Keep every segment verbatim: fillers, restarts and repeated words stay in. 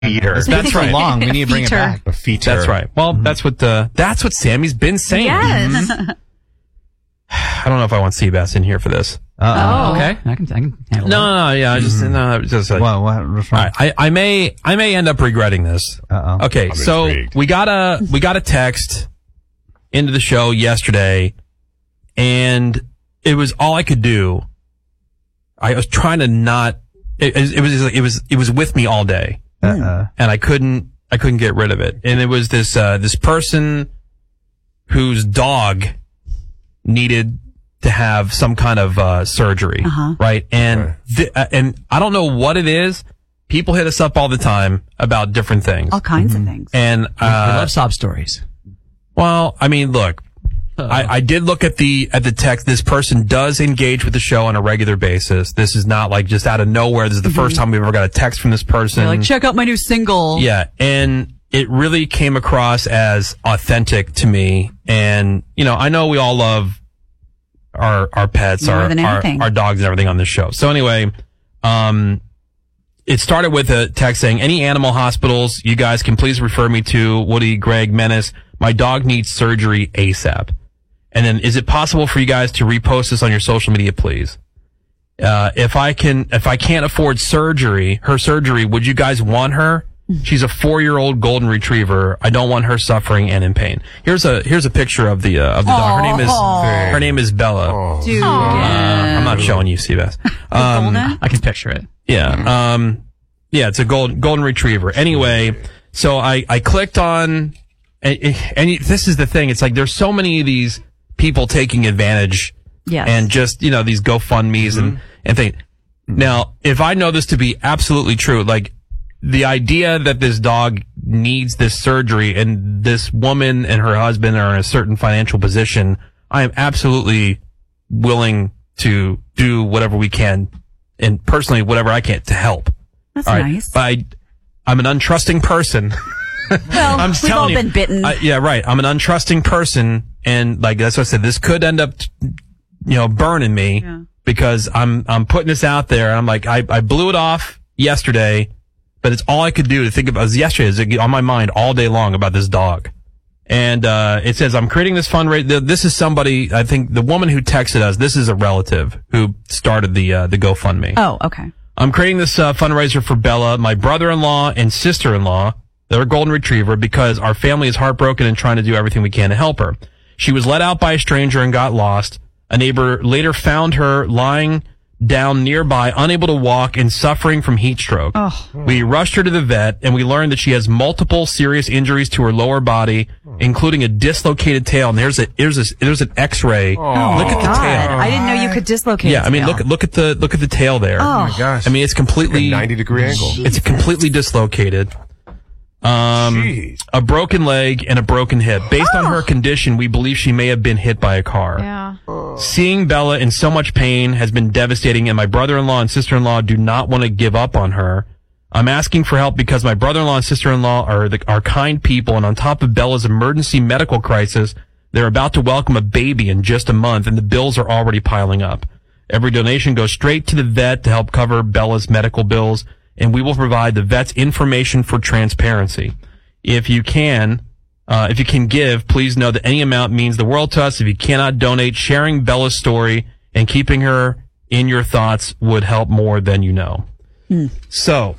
Feeder. That's right. long. We need to bring it back. A feature. That's right. Well, mm-hmm. that's what uh, that's what Sammy's been saying. Yes. Mm-hmm. I don't know if I want Seabass in here for this. Uh-oh. Oh. Okay. I can, I can handle No, that. no, no, yeah, I just, Mm-hmm. no, just like, Well, what, what's wrong? all right, I, I may, I may end up regretting this. Uh-oh. Okay, I'm so intrigued. we got a, we got a text into the show yesterday, and it was all I could do. I was trying to not, it, it was, it was, it was with me all day, Uh-uh. and I couldn't, I couldn't get rid of it. And it was this, uh, this person whose dog needed to have some kind of uh, surgery, Uh-huh. right? And Right. th- uh, and I don't know what it is. People hit us up all the time about different things, All kinds of things. and we uh, love sob stories. well, I mean, look, I, I did look at the at the text. This person does engage with the show on a regular basis. This is not like just out of nowhere. This is the first time we've ever got a text from this person. They're like, check out my new single. Yeah, and it really came across as authentic to me. And you know, I know we all love our our pets, More our, than our anything. our dogs, and everything on this show. So anyway, um, it started with a text saying, "Any animal hospitals you guys can please refer me to. Woody, Greg, Menace. My dog needs surgery ASAP." And then, is it possible for you guys to repost this on your social media, please? Uh, if I can, if I can't afford surgery, her surgery, would you guys want her? She's a four-year-old golden retriever. I don't want her suffering and in pain. Here's a here's a picture of the uh, of the dog. Her name is her name is Bella. Dude. Uh, I'm not showing you, Seabass. Um, Golden? I can picture it. yeah. Um, yeah, it's a golden golden retriever. Anyway, so I I clicked on, and, and this is the thing. It's like there's so many of these people taking advantage, Yes. and just you know these GoFundMe's and and things. Now, if I know this to be absolutely true, like the idea that this dog needs this surgery and this woman and her husband are in a certain financial position, I am absolutely willing to do whatever we can, and personally whatever I can to help. That's All right? nice. But I, I'm an untrusting person. Well, I'm just we've all telling you, been bitten. I- yeah, right. I'm an untrusting person, and like that's what I said. This could end up, you know, burning me Yeah. because I'm I'm putting this out there. And I'm like, I I blew it off yesterday, but it's all I could do to think about. It was yesterday, is it on my mind all day long about this dog. And uh it says I'm creating this fundraiser. This is somebody. I think the woman who texted us. This is a relative who started the uh, the GoFundMe. oh, okay. I'm creating this uh, fundraiser for Bella, my brother-in-law and sister-in-law. They're a golden retriever because our family is heartbroken and trying to do everything we can to help her. She was let out by a stranger and got lost. A neighbor later found her lying down nearby, unable to walk and suffering from heat stroke. Oh. We rushed her to the vet and we learned that she has multiple serious injuries to her lower body, including a dislocated tail. And there's a, there's a, there's an x-ray. Oh, Look at the God, tail. I didn't know you could dislocate. Yeah, a I mean, tail. look at, look at the, look at the tail there. Oh. my gosh. I mean, it's completely Like a ninety degree angle. It's completely dislocated. Um, Jeez. a broken leg and a broken hip. Based on her condition, we believe she may have been hit by a car. Yeah. Seeing Bella in so much pain has been devastating, and my brother-in-law and sister-in-law do not want to give up on her. I'm asking for help because my brother-in-law and sister-in-law are the, are kind people, and on top of Bella's emergency medical crisis, they're about to welcome a baby in just a month, and the bills are already piling up. Every donation goes straight to the vet to help cover Bella's medical bills, and we will provide the vet's information for transparency. If you can, uh, if you can give, please know that any amount means the world to us. If you cannot donate, sharing Bella's story and keeping her in your thoughts would help more than you know. Mm. So,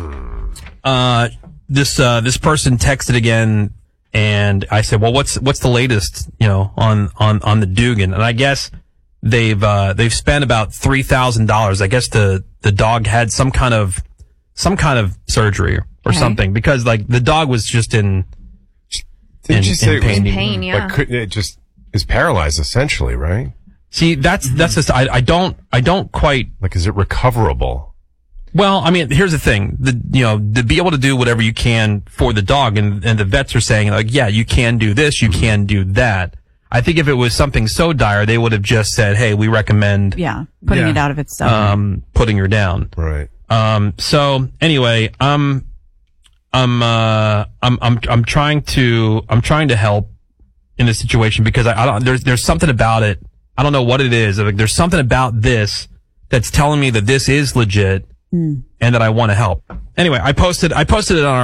uh, this, uh, this person texted again, and I said, well, what's, what's the latest, you know, on, on, on the Dugan? And I guess they've, uh, they've spent about three thousand dollars. I guess the, the dog had some kind of, some kind of surgery or Okay. something, because like the dog was just in, Didn't in, you say in it was pain. In pain, yeah. Like, couldn't it just is paralyzed essentially, right? See, that's, that's just, I, I don't, I don't quite, Like, is it recoverable? well, I mean, here's the thing, the, you know, to be able to do whatever you can for the dog, and, and the vets are saying like, yeah, you can do this, you can do that. I think if it was something so dire, they would have just said, hey, we recommend, Yeah. Putting Yeah. it out of its zone. um, putting her down. Right. Um, so anyway, um, I'm, uh, I'm, I'm, I'm trying to, I'm trying to help in this situation because I, I don't, there's, there's something about it. I don't know what it is. Like, there's something about this that's telling me that this is legit. and that I want to help. Anyway, I posted I posted it on our